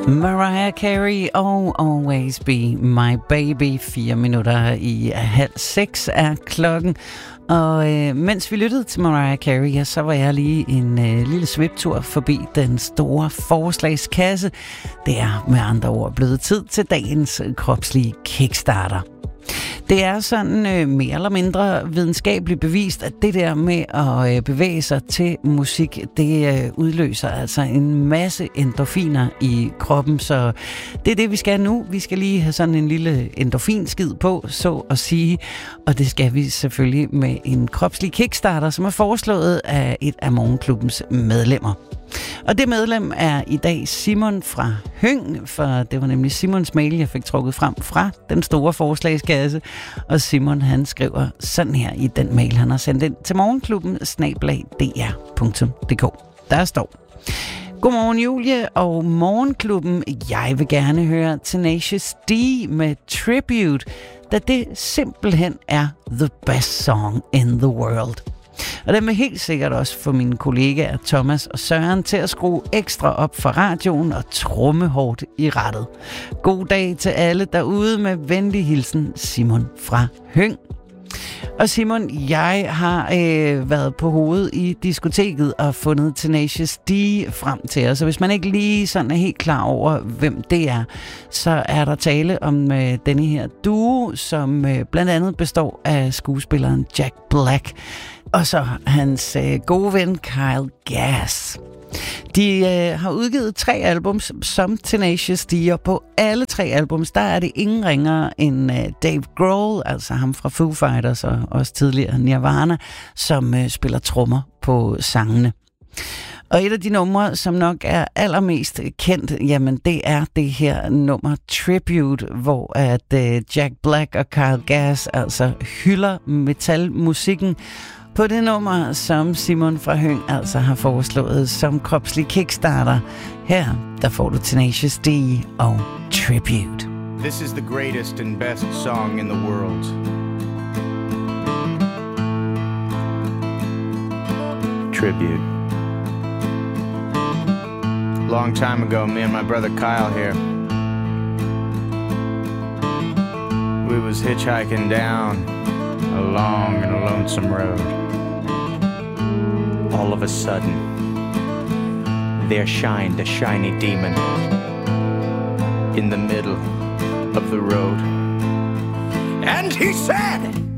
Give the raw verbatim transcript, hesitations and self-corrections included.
Mariah Carey og Always Be My Baby. Fire minutter i halv seks er klokken. Og øh, mens vi lyttede til Mariah Carey, ja, så var jeg lige en øh, lille sviptur forbi den store forslagskasse. Det er med andre ord blevet tid til dagens kropslige kickstarter. Det er sådan øh, mere eller mindre videnskabeligt bevist, at det der med at øh, bevæge sig til musik, det øh, udløser altså en masse endorfiner i kroppen. Så det er det, vi skal nu. Vi skal lige have sådan en lille endorfinskid på, så at sige. Og det skal vi selvfølgelig med en kropslig kickstarter, som er foreslået af et af Morgenklubbens medlemmer. Og det medlem er i dag Simon fra Høng, for det var nemlig Simons mail, jeg fik trukket frem fra den store forslagskasse. Og Simon, han skriver sådan her i den mail, han har sendt ind til morgenklubben snabel-a d r punktum d k. Der står: Godmorgen Julie og Morgenklubben. Jeg vil gerne høre Tenacious D med Tribute, da det simpelthen er the best song in the world. Og den vil helt sikkert også få mine kollegaer Thomas og Søren til at skrue ekstra op for radioen og tromme hårdt i rattet. God dag til alle derude, med venlig hilsen Simon fra Høng. Og Simon, jeg har øh, været på hovedet i diskoteket og fundet Tenacious D frem til os. Så hvis man ikke lige sådan er helt klar over, hvem det er, så er der tale om øh, denne her duo, som øh, blandt andet består af skuespilleren Jack Black og så hans øh, gode ven Kyle Gass. De øh, har udgivet tre albums som Tenacious D, og på alle tre albums, der er det ingen ringere end øh, Dave Grohl, altså ham fra Foo Fighters og også tidligere Nirvana, som øh, spiller trommer på sangene. Og et af de numre, som nok er allermest kendt, jamen det er det her nummer Tribute, hvor at øh, Jack Black og Kyle Gass altså hylder metalmusikken på det nummer, som Simon fra Høng altså har foreslået som kropslig kickstarter. Her, der får du Tenacious D og Tribute. This is the greatest and best song in the world. Tribute. Long time ago, me and my brother Kyle here, we was hitchhiking down a long and a lonesome road. All of a sudden, there shined a shiny demon in the middle of the road. And he said,